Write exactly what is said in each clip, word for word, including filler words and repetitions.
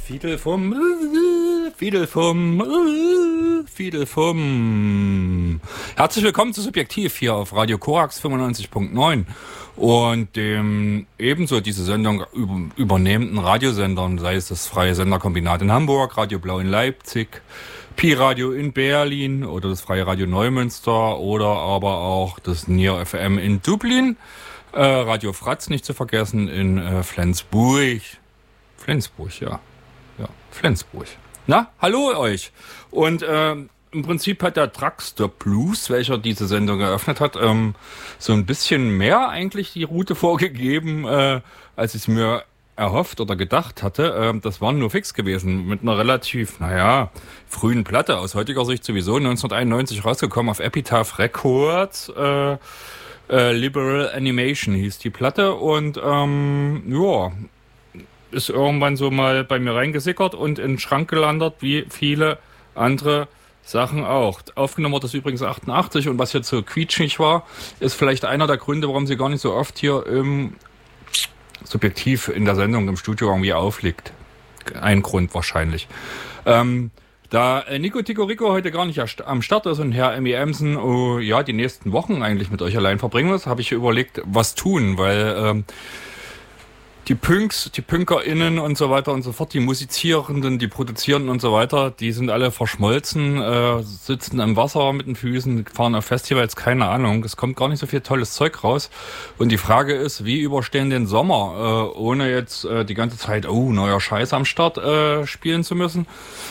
Fiedel vom, Fiedel vom, Fiedel vom. Herzlich willkommen zu Subjektiv hier auf Radio Korax fünfundneunzig Komma neun und dem ebenso diese Sendung übernehmenden Radiosendern, sei es das Freie Senderkombinat in Hamburg, Radio Blau in Leipzig, Pi-Radio in Berlin oder das Freie Radio Neumünster oder aber auch das N I R F M in Dublin, äh, Radio Fratz nicht zu vergessen in äh, Flensburg. Flensburg, ja. Ja, Flensburg. Na, hallo euch. Und ähm, im Prinzip hat der Drugstore Blues, welcher diese Sendung eröffnet hat, ähm, so ein bisschen mehr eigentlich die Route vorgegeben, äh, als ich es mir erhofft oder gedacht hatte. Ähm, das war nur fix gewesen. Mit einer relativ, naja, frühen Platte. Aus heutiger Sicht sowieso neunzehnhunderteinundneunzig rausgekommen auf Epitaph Records. Äh, äh, Liberal Animation hieß die Platte. Und ähm, ja... ist irgendwann so mal bei mir reingesickert und in den Schrank gelandet, wie viele andere Sachen auch. Aufgenommen wurde das übrigens achtundachtzig und was jetzt so quietschig war, ist vielleicht einer der Gründe, warum sie gar nicht so oft hier im Subjektiv in der Sendung im Studio irgendwie aufliegt. Ein Grund wahrscheinlich. Ähm, da Nico Tico Rico heute gar nicht am Start ist und Herr Emmy Emsen oh, ja, die nächsten Wochen eigentlich mit euch allein verbringen muss, habe ich überlegt, was tun, weil ähm, die Punks, die PunkerInnen und so weiter und so fort, die Musizierenden, die Produzierenden und so weiter, die sind alle verschmolzen, äh, sitzen im Wasser mit den Füßen, fahren auf Festivals, keine Ahnung. Es kommt gar nicht so viel tolles Zeug raus. Und die Frage ist, wie überstehen den Sommer, äh, ohne jetzt äh, die ganze Zeit, oh, neuer Scheiß am Start äh, spielen zu müssen.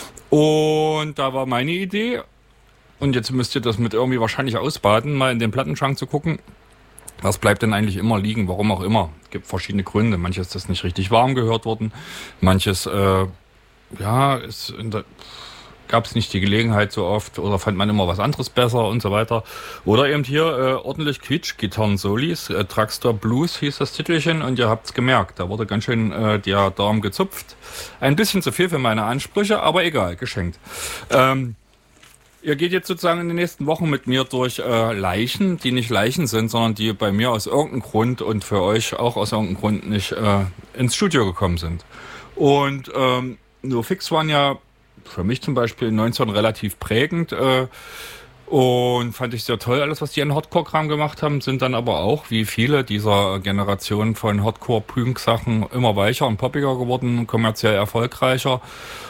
Und da war meine Idee, und jetzt müsst ihr das mit irgendwie wahrscheinlich ausbaden, mal in den Plattenschrank zu gucken. Was bleibt denn eigentlich immer liegen? Warum auch immer? Es gibt verschiedene Gründe. Manches ist das nicht richtig warm gehört worden. Manches, äh, ja, ist in der, gab es nicht die Gelegenheit so oft oder fand man immer was anderes besser und so weiter. Oder eben hier äh, ordentlich Quietsch-Gitarren-Solis. Äh, Drugstore Blues hieß das Titelchen und ihr habt's gemerkt. Da wurde ganz schön äh, der Darm gezupft. Ein bisschen zu viel für meine Ansprüche, aber egal, geschenkt. Ähm, Ihr geht jetzt sozusagen in den nächsten Wochen mit mir durch äh, Leichen, die nicht Leichen sind, sondern die bei mir aus irgendeinem Grund und für euch auch aus irgendeinem Grund nicht äh, ins Studio gekommen sind. Und ähm, nur fix waren ja für mich zum Beispiel neunzehn relativ prägend äh, und fand ich sehr toll, alles was die an Hardcore-Kram gemacht haben, sind dann aber auch, wie viele dieser Generation von Hardcore-Punk-Sachen, immer weicher und poppiger geworden, kommerziell erfolgreicher.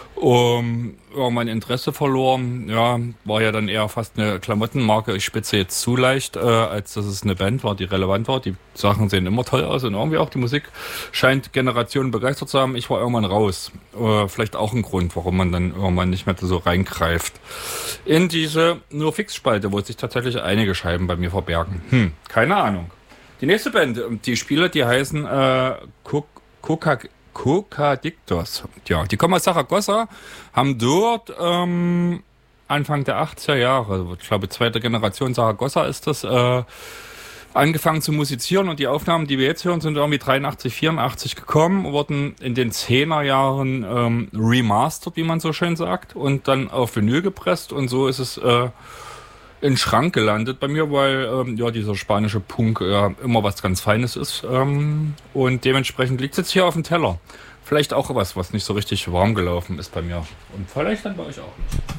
Um, ja, mein Interesse verloren, ja, war ja dann eher fast eine Klamottenmarke. Ich spitze jetzt zu leicht, äh, als dass es eine Band war, die relevant war. Die Sachen sehen immer toll aus und irgendwie auch die Musik scheint Generationen begeistert zu haben. Ich war irgendwann raus. Äh, vielleicht auch ein Grund, warum man dann irgendwann nicht mehr so reingreift. In diese Nur-Fix-Spalte, wo sich tatsächlich einige Scheiben bei mir verbergen. Hm, keine Ahnung. Die nächste Band, die Spiele, die heißen äh, Coca Kokadiktos. Ja, die kommen aus Saragossa, haben dort ähm, Anfang der achtziger Jahre, ich glaube zweite Generation Saragossa ist das, äh, angefangen zu musizieren und die Aufnahmen, die wir jetzt hören, sind irgendwie dreiundachtzig, vierundachtzig gekommen, wurden in den zehner Jahren ähm, remastered, wie man so schön sagt, und dann auf Vinyl gepresst und so ist es äh, in den Schrank gelandet bei mir, weil ähm, ja dieser spanische Punk ja immer was ganz Feines ist ähm, und dementsprechend liegt es jetzt hier auf dem Teller. Vielleicht auch was, was nicht so richtig warm gelaufen ist bei mir und vielleicht dann bei euch auch nicht.